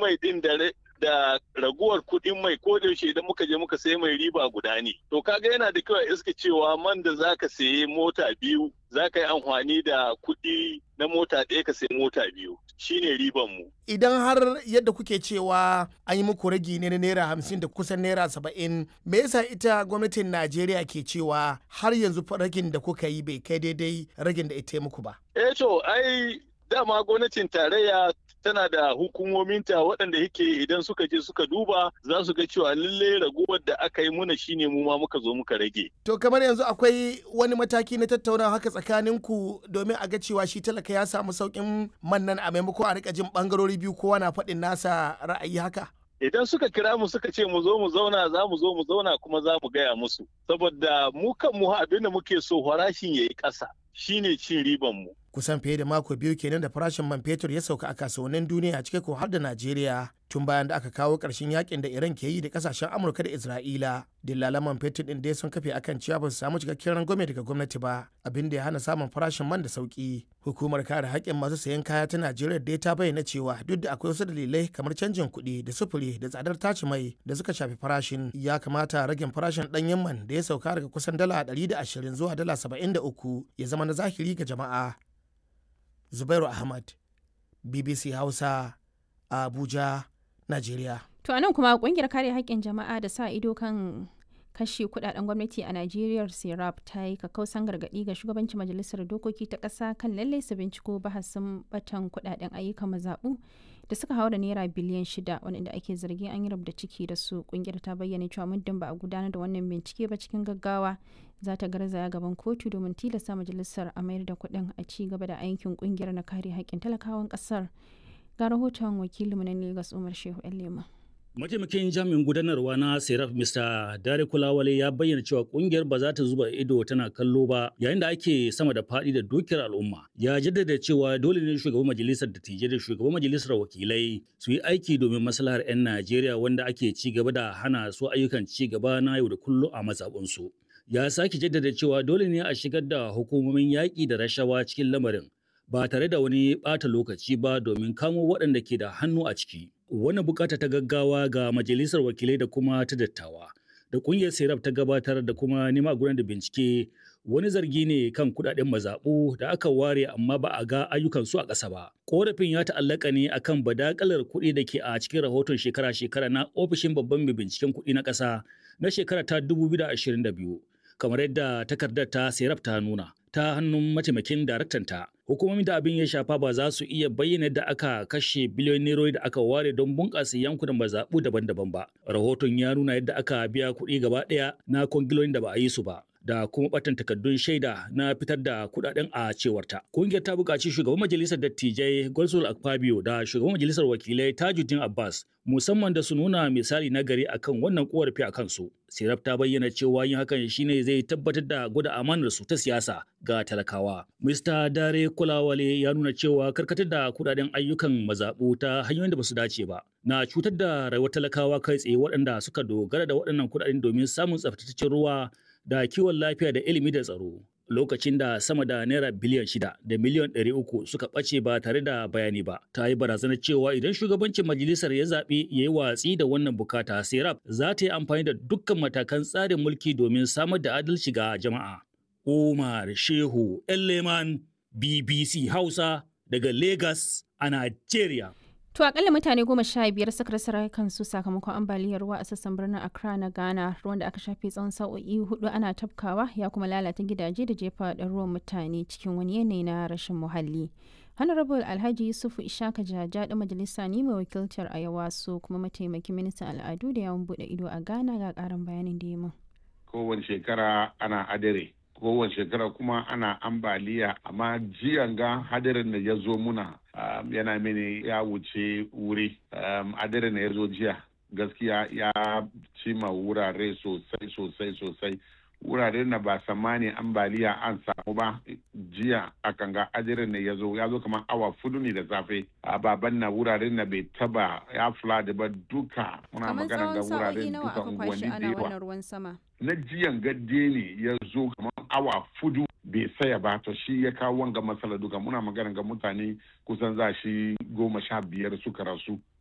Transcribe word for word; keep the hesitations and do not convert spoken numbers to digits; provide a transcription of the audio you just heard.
mai din da da raguwar kuɗin mai ko da yaushe idan muka je muka sayi mai riba guda ne. To kaga yana da kyau a iska cewa man da zaka sayi mota biyu zaka yi amfani da kuɗi na mota ɗaya ka sayi mota biyu. Shine riban mu. Idan har yadda kuke cewa an yi muku ragi ne na naira hamsin da kusan naira saba'in, me yasa ita gwamnatin Najeriya ke cewa har yanzu ragin da kuka yi bai kai daidai ragin da ita muku ba? Eh to ai dama gwamnatin tarayya tana da hukumominta waɗanda yake idan suka je suka duba za su ga cewa lalle raguwar da aka yi muna shine mu ma muka zo muka rage. To kamar yanzu akwai wani mataki na tattaunawa haka tsakaninku domin a ga cewa shi talaka ya samu sauƙin man nan a maimako a rika jin bangarori biyu kowa na faɗin nasa ra'ayi haka? Idan suka kira mu suka ce mu zo mu zauna za mu zo mu zauna kuma za mu gaya musu. Saboda mu kan mu abin da muke so farashin ya yi ƙasa shine cin riban mu. Kusan fiye da mako biyu kenan da farashin man fetur ya sauka a kasuwannin duniya cike ko har da Najeriya tun bayan da aka kawo ƙarshen yakin da Iran ke yi da kasashen Amurka da Isra'ila. Dillalan man fetur din dai sun kafe akan cewa ba su samu cikakken rangwame daga gwamnati ba, abin da ya hana samun farashin man da sauki. Hukumar kare haƙƙin masu sayan kaya ta Najeriya dai ta bayyana cewa duk da akwai wasu dalilai kamar canjin kuɗi da sufuri da tsadar tace mai da suka shafi farashin, ya kamata ragin farashin ɗanyen man da ya sauka daga kusan dala ɗari da ashirin zuwa dala saba'in da uku ya zama na zahiri ga jama'a. Zubairu Ahmad, B B C Hausa, Abuja, Najeriya. To anan kuma kungiyar kare haƙƙin jama'a da sa ido kan kashe kudaden gwamnati a Najeriya Serap ta yi kakkausan gargaɗi ga shugabancin majalisar dokoki ta ƙasa kan lalle su binciko bahasin batan kudaden ayyukan mazaɓu da suka haura naira biliyan shida wanda ake zargin an yi rubda ciki da su. Kungiyar ta bayyana cewa muddin ba a gudanar da wannan bincike ba cikin gaggawa za ta garzaya gaban kotu domin tilasta majalisar a mayar da kuɗin a ci gaba da aikin kungiyar na kare haƙƙin talakawan ƙasar. Ga rahoton wakilinmu na Lagos Umar Shehu Lema. Mataimakin jami'in gudanarwa na Serap Mister Dare Kulawale ya bayyana cewa kungiyar ba za ta zuba ido tana kallo ba yayin da ake sama da faɗi da dukiyar al'umma. Ya jaddada cewa dole ne shugaban majalisar dattijai da shugaban majalisar wakilai su yi aiki domin maslahar 'yan Najeriya wanda ake ci gaba da hana su ayyukan ci gaba na yau da kullum a mazaɓunsu. Ya sake jaddada cewa dole ne a shigar da hukumomin yaƙi da rashawa cikin lamarin ba tare da wani ɓata lokaci ba domin kamo waɗanda ke da hannu a ciki. Wannan bukata ta gaggawa ga majalisar wakilai da kuma ta dattawa da kungiyar Serap ta gabatar da kuma nema gudanar da bincike wani zargi ne kan kudaden mazaɓu da aka ware amma ba a ga ayyukan su a ƙasa ba. Korafin ya ta'allaka ne akan badakalar kuɗi da ke a cikin rahoton shekara-shekara na ofishin babban mai binciken kuɗi na ƙasa na shekara ta dubu biyu da ashirin da biyu kamar yadda takardar ta Serap ta nuna ta hannun mataimakin daraktanta. Hukumomin da abin ya shafa ba za su iya bayyana da aka kashe biliyon nerori da aka ware don bunƙasa yankunan mazaɓu daban-daban ba. Rahoton ya nuna yadda aka biya kuɗi gaba ɗaya na kwangilolin da ba a yi su ba, da kuma ɓatan takardun shaida na fitar da kuɗaɗen a cewarta. Ƙungiyar ta buƙaci shugaban majalisar dattijai Godswill Akpabio da shugaban majalisar wakilai Tajuddin Abbas musamman da su nuna misali na gari akan wannan korafi a kansu. Serap ta bayyana cewa yin hakan shine zai tabbatar da gwada amanar su ta siyasa ga talakawa. Mister Dare Kulawale ya nuna cewa karkatar da kudaden ayyukan mazaɓu ta hanyoyin da ba su dace ba na cutar da rayuwar talakawa kai tsaye waɗanda suka dogara da waɗannan kudaden domin samun tsaftataccen ruwa da kiwon lafiya da ilimi da tsaro. Lokacin da sama da naira biliyan shida da miliyan ɗari uku suka ɓace ba tare da bayani ba, ta yi barazanar cewa idan shugabancin majalisar ya zaɓi ya yi watsi da wannan bukata, Serap za ta yi amfani da dukkan matakan tsarin mulki domin samar da adalci ga jama'a. Umar Shehu Leman, B B C Hausa daga Lagos a Najeriya. To akalla mutane goma sha biyar suka rasa rayukansu sakamakon ambaliyar ruwa a sassan birnin Accra na Ghana, ruwan da aka shafe tsawon sa'o'i hudu ana tafkawa ya kuma lalata gidaje da jefa ɗaruruwan mutane cikin wani yanayi na rashin muhalli. Honorable Alhaji Yusufu Ishaka Jaja da majalisa ne mai wakiltar Ayawaso kuma mataimakin ministan al'adu da yawon bude ido a Ghana ga karin bayanin da ya min. Kowace shekara ana adare. kowace shekara kuma ana ambaliya amma jiyan ga hadarin da ya zo muna um, yana mini ya wuce wuri um, hadarin da ya zo jiya gaskiya ya cima wurare sosai sosai sosai wuraren da ba samani ambaliya an samu ba jiya akan ga hadarin da ya zo ya zo kamar awa fudu ne da safe a baban na wuraren da bai taba ya flood ba duka muna magana ga wuraren duka unguwanni da yawa na jiyan gadde ne ya zo kamar awa fudu bai saya ba to shi ya kawo wanga matsala duka muna magana ga mutane kusan za shi goma sha biyar suka rasu